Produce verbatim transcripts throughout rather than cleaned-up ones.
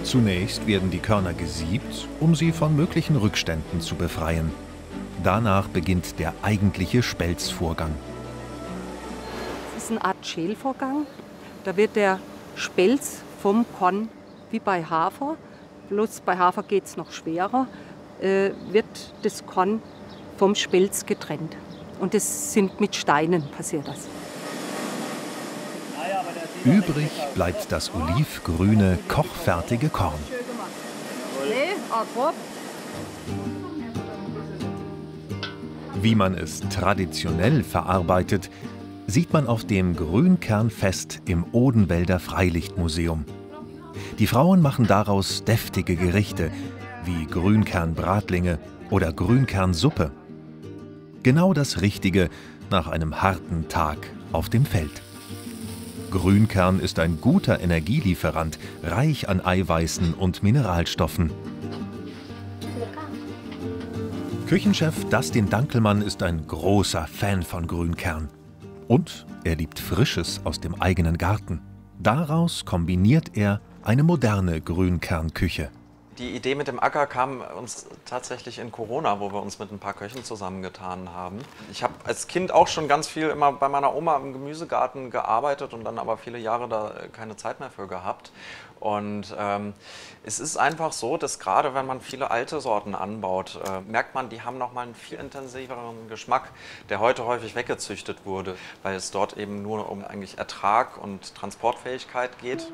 Zunächst werden die Körner gesiebt, um sie von möglichen Rückständen zu befreien. Danach beginnt der eigentliche Spelzvorgang. Das ist eine Art Schälvorgang. Da wird der Spelz vom Korn, wie bei Hafer, bloß bei Hafer geht es noch schwerer, äh, wird das Korn vom Spelz getrennt. Und das sind mit Steinen passiert das. Übrig bleibt das olivgrüne, kochfertige Korn. Wie man es traditionell verarbeitet, sieht man auf dem Grünkernfest im Odenwälder Freilichtmuseum. Die Frauen machen daraus deftige Gerichte wie Grünkernbratlinge oder Grünkernsuppe. Genau das Richtige nach einem harten Tag auf dem Feld. Grünkern ist ein guter Energielieferant, reich an Eiweißen und Mineralstoffen. Küchenchef Dustin Dankelmann ist ein großer Fan von Grünkern. Und er liebt Frisches aus dem eigenen Garten. Daraus kombiniert er eine moderne Grünkernküche. Die Idee mit dem Acker kam uns tatsächlich in Corona, wo wir uns mit ein paar Köchen zusammengetan haben. Ich habe als Kind auch schon ganz viel immer bei meiner Oma im Gemüsegarten gearbeitet und dann aber viele Jahre da keine Zeit mehr für gehabt. Und ähm, es ist einfach so, dass gerade wenn man viele alte Sorten anbaut, äh, merkt man, die haben nochmal einen viel intensiveren Geschmack, der heute häufig weggezüchtet wurde, weil es dort eben nur um eigentlich Ertrag und Transportfähigkeit geht.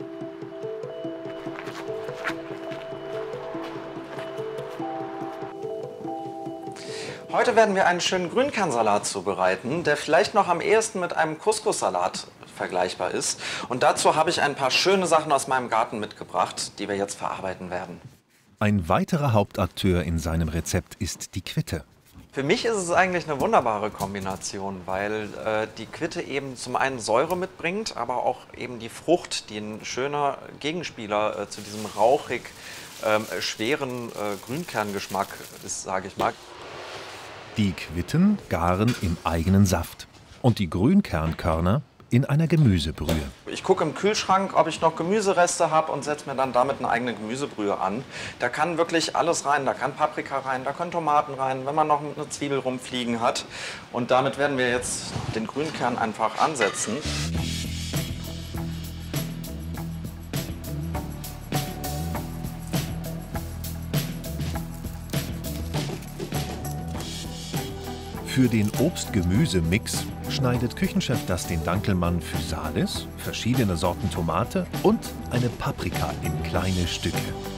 Heute werden wir einen schönen Grünkernsalat zubereiten, der vielleicht noch am ehesten mit einem Couscous-Salat vergleichbar ist. Und dazu habe ich ein paar schöne Sachen aus meinem Garten mitgebracht, die wir jetzt verarbeiten werden. Ein weiterer Hauptakteur in seinem Rezept ist die Quitte. Für mich ist es eigentlich eine wunderbare Kombination, weil äh, die Quitte eben zum einen Säure mitbringt, aber auch eben die Frucht, die ein schöner Gegenspieler äh, zu diesem rauchig äh, schweren äh, Grünkerngeschmack ist, sage ich mal. Die Quitten garen im eigenen Saft und die Grünkernkörner in einer Gemüsebrühe. Ich gucke im Kühlschrank, ob ich noch Gemüsereste habe und setze mir dann damit eine eigene Gemüsebrühe an. Da kann wirklich alles rein, da kann Paprika rein, da können Tomaten rein, wenn man noch eine Zwiebel rumfliegen hat. Und damit werden wir jetzt den Grünkern einfach ansetzen. Für den Obst-Gemüse-Mix schneidet Küchenchef Dustin Dankelmann Physalis, verschiedene Sorten Tomate und eine Paprika in kleine Stücke.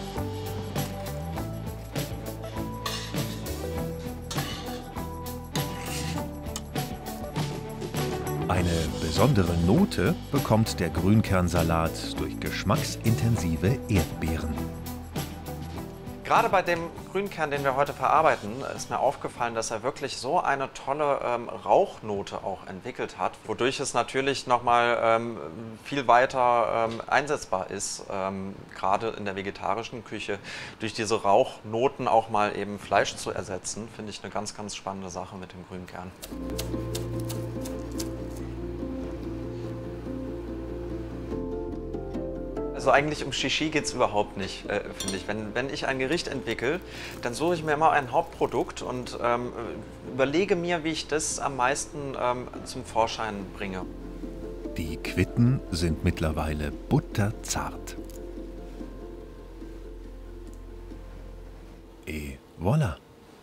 Eine besondere Note bekommt der Grünkernsalat durch geschmacksintensive Erdbeeren. Gerade bei dem Grünkern, den wir heute verarbeiten, ist mir aufgefallen, dass er wirklich so eine tolle ähm, Rauchnote auch entwickelt hat, wodurch es natürlich nochmal ähm, viel weiter ähm, einsetzbar ist, ähm, gerade in der vegetarischen Küche, durch diese Rauchnoten auch mal eben Fleisch zu ersetzen, finde ich eine ganz, ganz spannende Sache mit dem Grünkern. Also eigentlich um Shishi geht es überhaupt nicht, äh, finde ich. Wenn, wenn ich ein Gericht entwickle, dann suche ich mir immer ein Hauptprodukt und ähm, überlege mir, wie ich das am meisten ähm, zum Vorschein bringe. Die Quitten sind mittlerweile butterzart. Et voilà!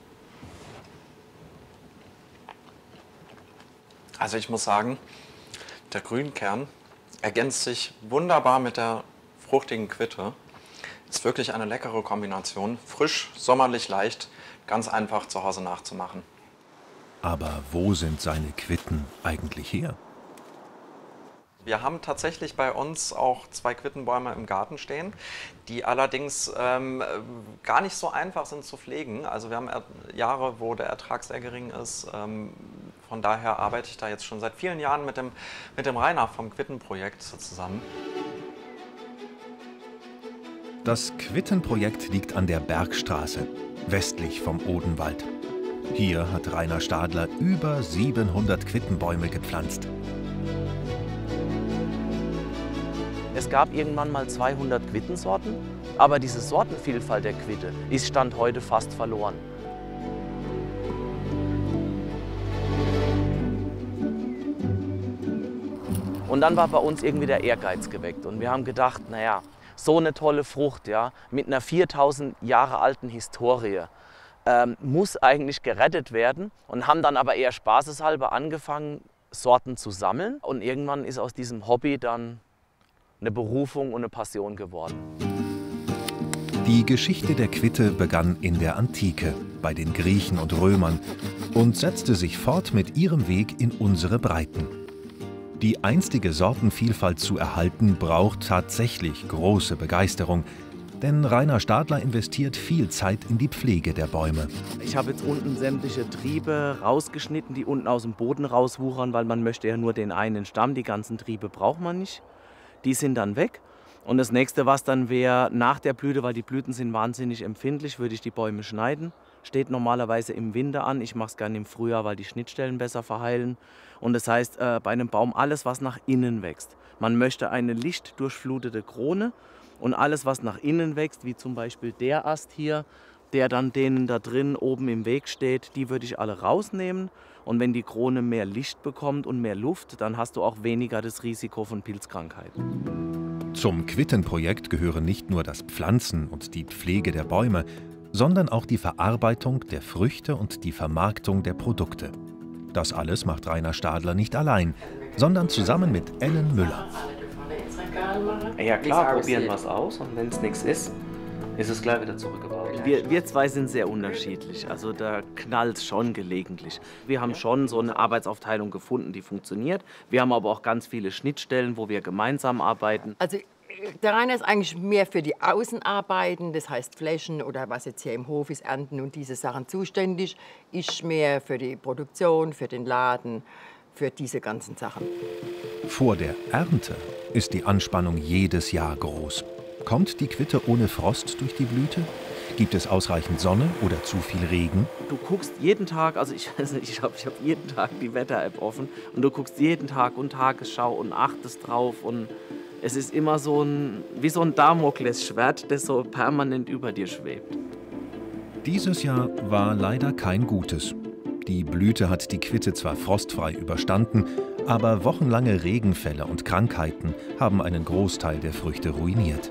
Also ich muss sagen, der Grünkern ergänzt sich wunderbar mit der fruchtigen Quitte. Ist wirklich eine leckere Kombination. Frisch, sommerlich leicht, ganz einfach zu Hause nachzumachen. Aber wo sind seine Quitten eigentlich her? Wir haben tatsächlich bei uns auch zwei Quittenbäume im Garten stehen, die allerdings ähm, gar nicht so einfach sind zu pflegen. Also wir haben Jahre, wo der Ertrag sehr gering ist. Ähm, von daher arbeite ich da jetzt schon seit vielen Jahren mit dem, mit dem Rainer vom Quittenprojekt zusammen. Das Quittenprojekt liegt an der Bergstraße, westlich vom Odenwald. Hier hat Rainer Stadler über siebenhundert Quittenbäume gepflanzt. Es gab irgendwann mal zweihundert Quittensorten, aber diese Sortenvielfalt der Quitte ist Stand heute fast verloren. Und dann war bei uns irgendwie der Ehrgeiz geweckt und wir haben gedacht, naja, so eine tolle Frucht, ja, mit einer viertausend Jahre alten Historie, ähm, muss eigentlich gerettet werden und haben dann aber eher spaßeshalber angefangen, Sorten zu sammeln. Und irgendwann ist aus diesem Hobby dann eine Berufung und eine Passion geworden. Die Geschichte der Quitte begann in der Antike, bei den Griechen und Römern und setzte sich fort mit ihrem Weg in unsere Breiten. Die einstige Sortenvielfalt zu erhalten, braucht tatsächlich große Begeisterung. Denn Rainer Stadler investiert viel Zeit in die Pflege der Bäume. Ich habe jetzt unten sämtliche Triebe rausgeschnitten, die unten aus dem Boden rauswuchern, weil man möchte ja nur den einen Stamm, die ganzen Triebe braucht man nicht. Die sind dann weg. Und das nächste, was dann wäre, nach der Blüte, weil die Blüten sind wahnsinnig empfindlich, würde ich die Bäume schneiden. Steht normalerweise im Winter an. Ich mache es gerne im Frühjahr, weil die Schnittstellen besser verheilen. Und das heißt, äh, bei einem Baum alles, was nach innen wächst. Man möchte eine lichtdurchflutete Krone und alles, was nach innen wächst, wie zum Beispiel der Ast hier, der dann denen da drin oben im Weg steht, die würde ich alle rausnehmen. Und wenn die Krone mehr Licht bekommt und mehr Luft, dann hast du auch weniger das Risiko von Pilzkrankheiten. Zum Quittenprojekt gehören nicht nur das Pflanzen und die Pflege der Bäume, sondern auch die Verarbeitung der Früchte und die Vermarktung der Produkte. Das alles macht Rainer Stadler nicht allein, sondern zusammen mit Ellen Müller. Ja klar, probieren wir es aus und wenn es nichts ist, ist es gleich wieder zurückgebaut. Wir, wir zwei sind sehr unterschiedlich, also da knallt es schon gelegentlich. Wir haben schon so eine Arbeitsaufteilung gefunden, die funktioniert. Wir haben aber auch ganz viele Schnittstellen, wo wir gemeinsam arbeiten. Also der Rainer ist eigentlich mehr für die Außenarbeiten, das heißt Flächen oder was jetzt hier im Hof ist, Ernten und diese Sachen zuständig. Ich mehr für die Produktion, für den Laden, für diese ganzen Sachen. Vor der Ernte ist die Anspannung jedes Jahr groß. Kommt die Quitte ohne Frost durch die Blüte? Gibt es ausreichend Sonne oder zu viel Regen? Du guckst jeden Tag, also ich, also ich habe ich hab jeden Tag die Wetter-App offen und du guckst jeden Tag und Tagesschau und achtest drauf und es ist immer so ein, wie so ein Damoklesschwert, das so permanent über dir schwebt. Dieses Jahr war leider kein gutes. Die Blüte hat die Quitte zwar frostfrei überstanden, aber wochenlange Regenfälle und Krankheiten haben einen Großteil der Früchte ruiniert.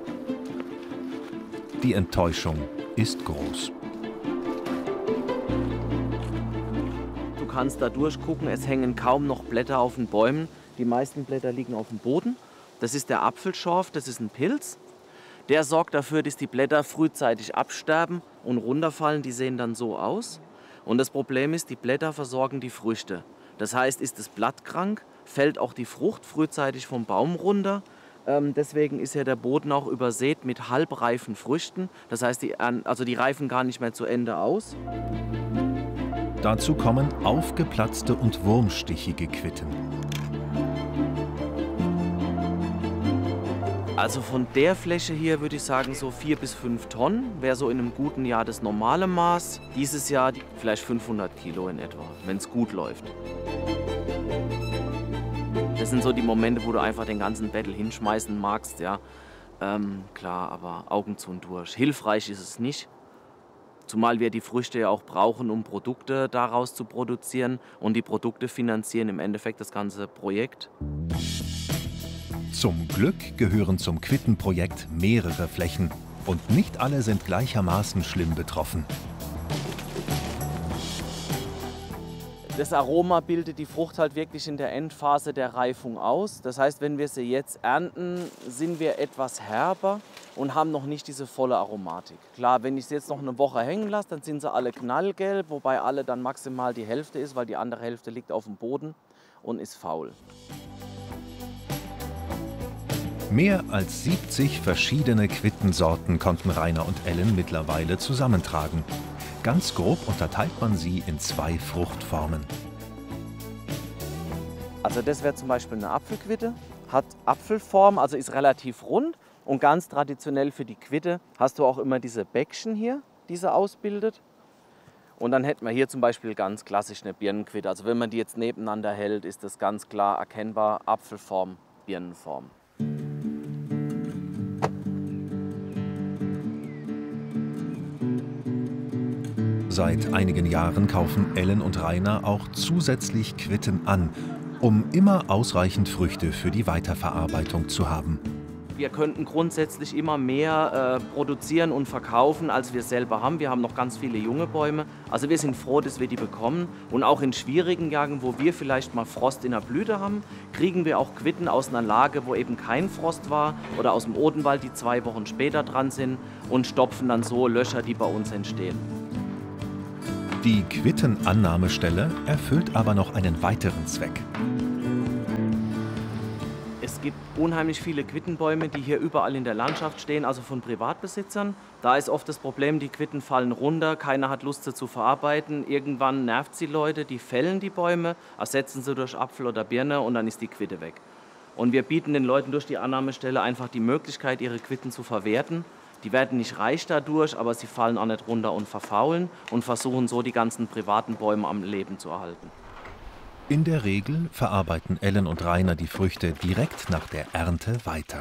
Die Enttäuschung ist groß. Du kannst da durchgucken, es hängen kaum noch Blätter auf den Bäumen. Die meisten Blätter liegen auf dem Boden. Das ist der Apfelschorf, das ist ein Pilz. Der sorgt dafür, dass die Blätter frühzeitig absterben und runterfallen. Die sehen dann so aus. Und das Problem ist, die Blätter versorgen die Früchte. Das heißt, ist das Blatt krank, fällt auch die Frucht frühzeitig vom Baum runter. Ähm, deswegen ist ja der Boden auch übersät mit halbreifen Früchten. Das heißt, die, also die reifen gar nicht mehr zu Ende aus. Dazu kommen aufgeplatzte und wurmstichige Quitten. Also von der Fläche hier würde ich sagen so vier bis fünf Tonnen, wäre so in einem guten Jahr das normale Maß. Dieses Jahr vielleicht fünfhundert Kilo in etwa, wenn es gut läuft. Das sind so die Momente, wo du einfach den ganzen Bettel hinschmeißen magst, ja. Ähm, klar, aber Augen zu und durch. Hilfreich ist es nicht. Zumal wir die Früchte ja auch brauchen, um Produkte daraus zu produzieren. Und die Produkte finanzieren im Endeffekt das ganze Projekt. Zum Glück gehören zum Quittenprojekt mehrere Flächen und nicht alle sind gleichermaßen schlimm betroffen. Das Aroma bildet die Frucht halt wirklich in der Endphase der Reifung aus. Das heißt, wenn wir sie jetzt ernten, sind wir etwas herber und haben noch nicht diese volle Aromatik. Klar, wenn ich sie jetzt noch eine Woche hängen lasse, dann sind sie alle knallgelb, wobei alle dann maximal die Hälfte ist, weil die andere Hälfte liegt auf dem Boden und ist faul. Mehr als siebzig verschiedene Quittensorten konnten Rainer und Ellen mittlerweile zusammentragen. Ganz grob unterteilt man sie in zwei Fruchtformen. Also das wäre zum Beispiel eine Apfelquitte, hat Apfelform, also ist relativ rund. Und ganz traditionell für die Quitte hast du auch immer diese Bäckchen hier, die sie ausbildet. Und dann hätten wir hier zum Beispiel ganz klassisch eine Birnenquitte. Also wenn man die jetzt nebeneinander hält, ist das ganz klar erkennbar Apfelform, Birnenform. Seit einigen Jahren kaufen Ellen und Rainer auch zusätzlich Quitten an, um immer ausreichend Früchte für die Weiterverarbeitung zu haben. Wir könnten grundsätzlich immer mehr äh, produzieren und verkaufen, als wir selber haben. Wir haben noch ganz viele junge Bäume. Also wir sind froh, dass wir die bekommen. Und auch in schwierigen Jahren, wo wir vielleicht mal Frost in der Blüte haben, kriegen wir auch Quitten aus einer Lage, wo eben kein Frost war, oder aus dem Odenwald, die zwei Wochen später dran sind, und stopfen dann so Löcher, die bei uns entstehen. Die Quittenannahmestelle erfüllt aber noch einen weiteren Zweck. Es gibt unheimlich viele Quittenbäume, die hier überall in der Landschaft stehen, also von Privatbesitzern. Da ist oft das Problem, die Quitten fallen runter, keiner hat Lust, sie zu verarbeiten. Irgendwann nervt es die Leute, die fällen die Bäume, ersetzen sie durch Apfel oder Birne und dann ist die Quitte weg. Und wir bieten den Leuten durch die Annahmestelle einfach die Möglichkeit, ihre Quitten zu verwerten. Die werden nicht reich dadurch, aber sie fallen auch nicht runter und verfaulen und versuchen so, die ganzen privaten Bäume am Leben zu erhalten. In der Regel verarbeiten Ellen und Rainer die Früchte direkt nach der Ernte weiter.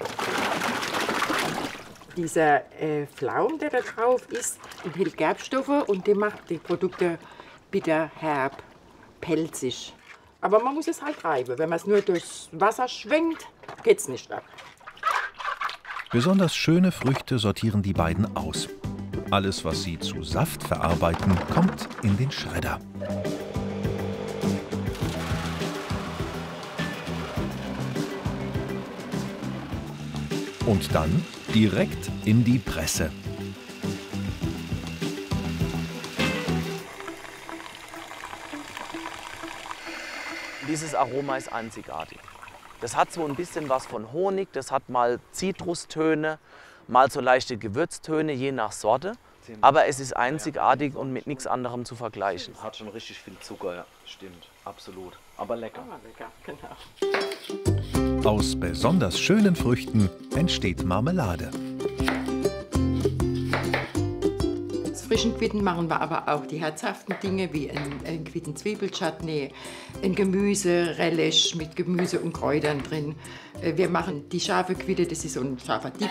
Dieser äh, Pflaum, der da drauf ist, enthält Gerbstoffe und der macht die Produkte bitter, herb, pelzig. Aber man muss es halt reiben. Wenn man es nur durchs Wasser schwenkt, geht es nicht ab. Besonders schöne Früchte sortieren die beiden aus. Alles, was sie zu Saft verarbeiten, kommt in den Schredder. Und dann direkt in die Presse. Dieses Aroma ist einzigartig. Das hat so ein bisschen was von Honig, das hat mal Zitrustöne, mal so leichte Gewürztöne, je nach Sorte. Aber es ist einzigartig und mit nichts anderem zu vergleichen. Hat schon richtig viel Zucker, ja, stimmt, absolut. Aber lecker. Aber lecker, genau. Aus besonders schönen Früchten entsteht Marmelade. Aus frischen Quitten machen wir aber auch die herzhaften Dinge wie ein, ein Quitten-Zwiebelchutney, ein Gemüse-Relish mit Gemüse und Kräutern drin. Wir machen die scharfe Quitte, das ist so ein scharfer Dip.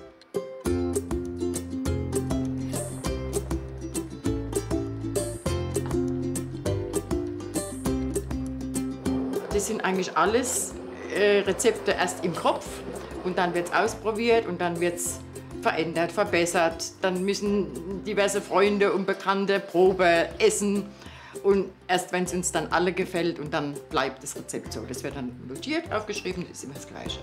Das sind eigentlich alles äh, Rezepte erst im Kopf und dann wird es ausprobiert und dann wird es verändert, verbessert. Dann müssen diverse Freunde und Bekannte Probe essen und erst wenn es uns dann alle gefällt und dann bleibt das Rezept so. Das wird dann notiert, aufgeschrieben, das ist immer das Gleiche.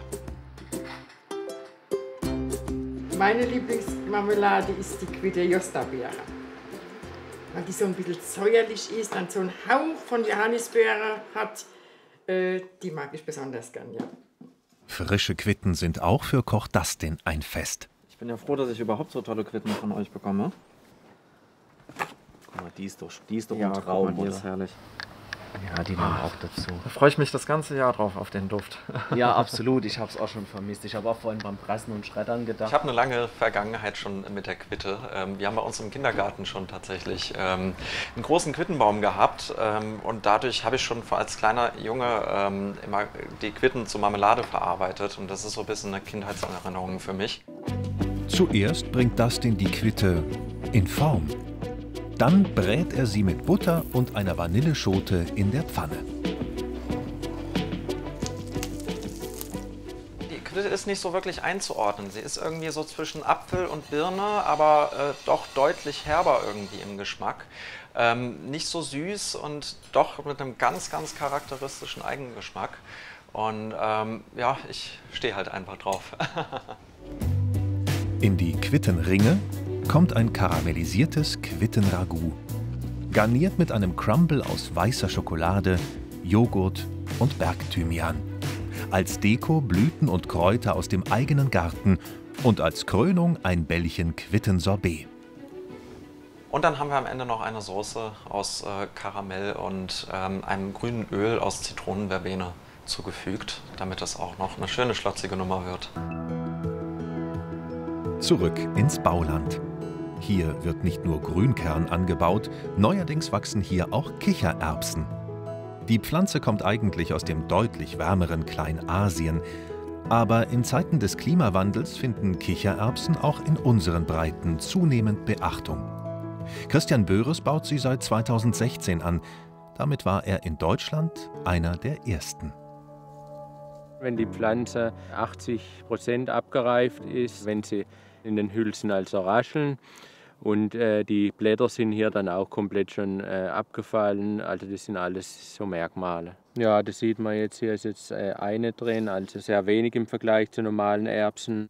Meine Lieblingsmarmelade ist die Quitte Jostabeere. Weil die so ein bisschen säuerlich ist, dann so einen Hauch von Johannisbeere hat. Die mag ich besonders gern, ja. Frische Quitten sind auch für Koch Dustin ein Fest. Ich bin ja froh, dass ich überhaupt so tolle Quitten von euch bekomme. Guck mal, die ist doch, die ist doch Ja, ein guck Traum, mal, die oder? ist herrlich. Ja, die nehmen auch dazu. Da freue ich mich das ganze Jahr drauf, auf den Duft. Ja, absolut. Ich habe es auch schon vermisst. Ich habe auch vorhin beim Pressen und Schreddern gedacht. Ich habe eine lange Vergangenheit schon mit der Quitte. Wir haben bei uns im Kindergarten schon tatsächlich einen großen Quittenbaum gehabt. Und dadurch habe ich schon als kleiner Junge immer die Quitten zu Marmelade verarbeitet. Und das ist so ein bisschen eine Kindheitserinnerung für mich. Zuerst bringt Dustin die Quitte in Form. Dann brät er sie mit Butter und einer Vanilleschote in der Pfanne. Die Quitte ist nicht so wirklich einzuordnen. Sie ist irgendwie so zwischen Apfel und Birne, aber äh, doch deutlich herber irgendwie im Geschmack. Ähm, nicht so süß und doch mit einem ganz, ganz charakteristischen Eigengeschmack. Und ähm, ja, ich stehe halt einfach drauf. In die Quittenringe kommt ein karamellisiertes Quittenragout, garniert mit einem Crumble aus weißer Schokolade, Joghurt und Bergthymian. Als Deko Blüten und Kräuter aus dem eigenen Garten und als Krönung ein Bällchen Quittensorbet. Und dann haben wir am Ende noch eine Soße aus äh, Karamell und ähm, einem grünen Öl aus Zitronenverbene zugefügt, damit das auch noch eine schöne schlotzige Nummer wird. Zurück ins Bauland. Hier wird nicht nur Grünkern angebaut, neuerdings wachsen hier auch Kichererbsen. Die Pflanze kommt eigentlich aus dem deutlich wärmeren Kleinasien, aber in Zeiten des Klimawandels finden Kichererbsen auch in unseren Breiten zunehmend Beachtung. Christian Böhres baut sie seit zweitausendsechzehn an. Damit war er in Deutschland einer der ersten. Wenn die Pflanze achtzig Prozent abgereift ist, wenn sie in den Hülsen also rascheln und äh, die Blätter sind hier dann auch komplett schon äh, abgefallen, also das sind alles so Merkmale. Ja, das sieht man jetzt, hier ist jetzt äh, eine drin, also sehr wenig im Vergleich zu normalen Erbsen.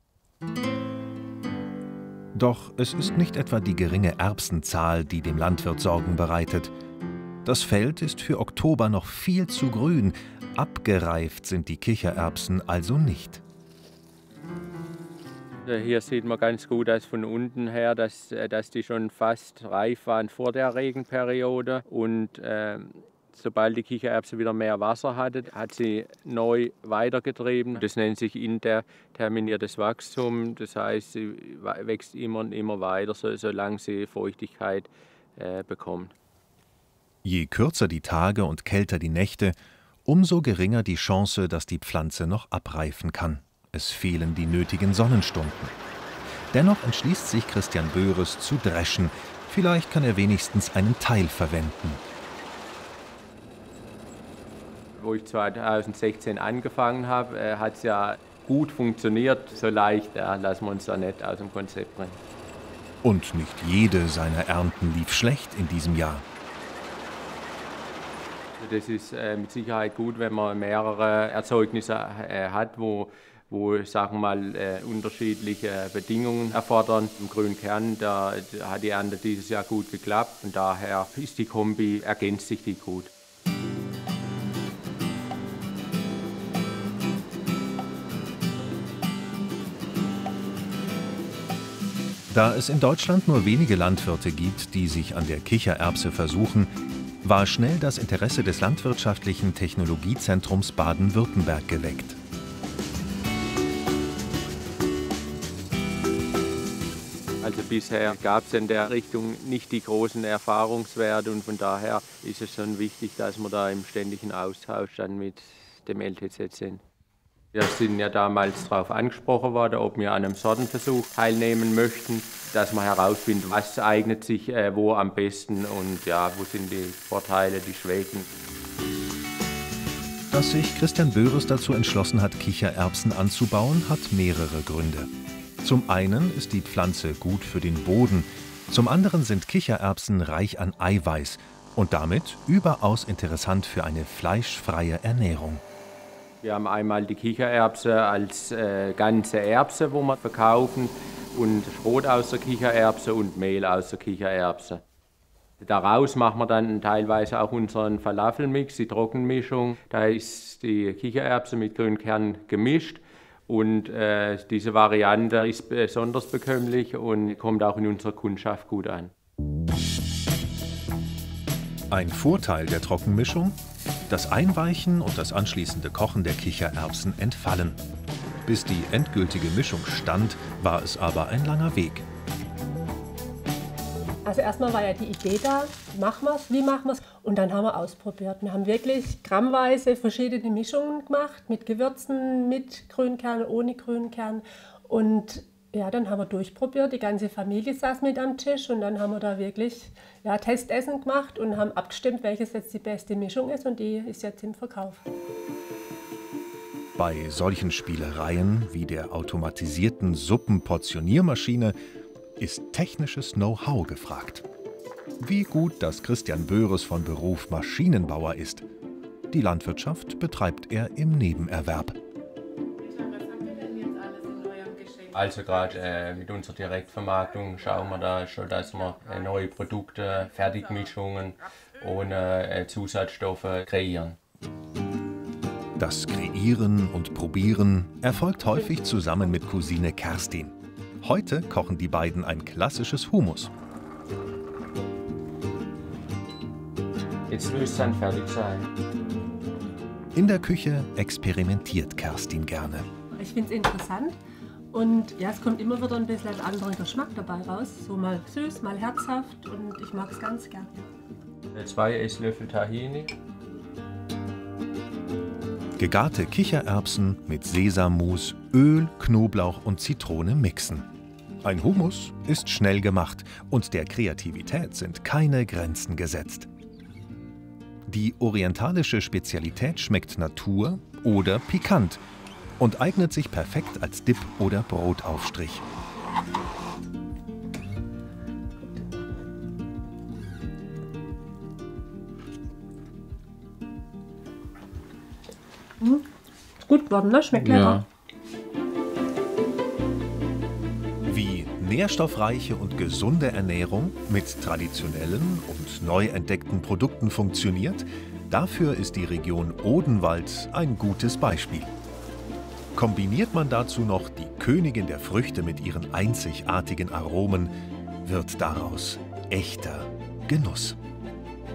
Doch es ist nicht etwa die geringe Erbsenzahl, die dem Landwirt Sorgen bereitet. Das Feld ist für Oktober noch viel zu grün. Abgereift sind die Kichererbsen also nicht. Hier sieht man ganz gut, dass von unten her, dass, dass die schon fast reif waren vor der Regenperiode. Und äh, sobald die Kichererbse wieder mehr Wasser hatte, hat sie neu weitergetrieben. Das nennt sich indeterminiertes Wachstum. Das heißt, sie wächst immer und immer weiter, solange sie Feuchtigkeit äh, bekommt. Je kürzer die Tage und kälter die Nächte, umso geringer die Chance, dass die Pflanze noch abreifen kann. Es fehlen die nötigen Sonnenstunden. Dennoch entschließt sich Christian Böhres zu dreschen. Vielleicht kann er wenigstens einen Teil verwenden. Wo ich zweitausendsechzehn angefangen habe, äh, hat es ja gut funktioniert. So leicht äh, lassen wir uns da nicht aus dem Konzept bringen. Und nicht jede seiner Ernten lief schlecht in diesem Jahr. Das ist äh, mit Sicherheit gut, wenn man mehrere Erzeugnisse äh, hat, wo, wo sagen wir mal, äh, unterschiedliche Bedingungen erfordern. Im grünen Kern da, da hat die Ernte dieses Jahr gut geklappt und daher ist die Kombi, ergänzt sich die gut. Da es in Deutschland nur wenige Landwirte gibt, die sich an der Kichererbse versuchen, war schnell das Interesse des Landwirtschaftlichen Technologiezentrums Baden-Württemberg geweckt. Also bisher gab es in der Richtung nicht die großen Erfahrungswerte und von daher ist es schon wichtig, dass wir da im ständigen Austausch dann mit dem L T Z sind. Wir sind ja damals darauf angesprochen worden, ob wir an einem Sortenversuch teilnehmen möchten, dass man herausfindet, was eignet sich äh, wo am besten und ja, wo sind die Vorteile, die Schwächen. Dass sich Christian Böhres dazu entschlossen hat, Kichererbsen anzubauen, hat mehrere Gründe. Zum einen ist die Pflanze gut für den Boden, zum anderen sind Kichererbsen reich an Eiweiß und damit überaus interessant für eine fleischfreie Ernährung. Wir haben einmal die Kichererbse als äh, ganze Erbse, wo wir verkaufen, und Schrot aus der Kichererbse und Mehl aus der Kichererbse. Daraus machen wir dann teilweise auch unseren Falafelmix, die Trockenmischung. Da ist die Kichererbse mit Grünkern gemischt und äh, diese Variante ist besonders bekömmlich und kommt auch in unserer Kundschaft gut an. Ein Vorteil der Trockenmischung? Das Einweichen und das anschließende Kochen der Kichererbsen entfallen. Bis die endgültige Mischung stand, war es aber ein langer Weg. Also erstmal war ja die Idee da, machen wir es, wie machen wir es? Und dann haben wir ausprobiert. Wir haben wirklich grammweise verschiedene Mischungen gemacht, mit Gewürzen, mit Grünkern, ohne Grünkern. Und ja, dann haben wir durchprobiert, die ganze Familie saß mit am Tisch und dann haben wir da wirklich ja, Testessen gemacht und haben abgestimmt, welches jetzt die beste Mischung ist und die ist jetzt im Verkauf. Bei solchen Spielereien wie der automatisierten Suppenportioniermaschine ist technisches Know-how gefragt. Wie gut, dass Christian Böhres von Beruf Maschinenbauer ist. Die Landwirtschaft betreibt er im Nebenerwerb. Also gerade äh, mit unserer Direktvermarktung schauen wir da schon, dass wir äh, neue Produkte, Fertigmischungen ohne äh, Zusatzstoffe kreieren. Das Kreieren und Probieren erfolgt häufig zusammen mit Cousine Kerstin. Heute kochen die beiden ein klassisches Hummus. Jetzt müsste es dann fertig sein. In der Küche experimentiert Kerstin gerne. Ich finde es interessant. Und ja, es kommt immer wieder ein bisschen ein anderer Geschmack dabei raus. So mal süß, mal herzhaft und ich mag es ganz gern. Zwei Esslöffel Tahini. Gegarte Kichererbsen mit Sesammus, Öl, Knoblauch und Zitrone mixen. Ein Hummus ist schnell gemacht und der Kreativität sind keine Grenzen gesetzt. Die orientalische Spezialität schmeckt natur oder pikant und eignet sich perfekt als Dip oder Brotaufstrich. Mhm. Ist gut geworden, ne? Schmeckt lecker. Ja. Wie nährstoffreiche und gesunde Ernährung mit traditionellen und neu entdeckten Produkten funktioniert, dafür ist die Region Odenwald ein gutes Beispiel. Kombiniert man dazu noch die Königin der Früchte mit ihren einzigartigen Aromen, wird daraus echter Genuss.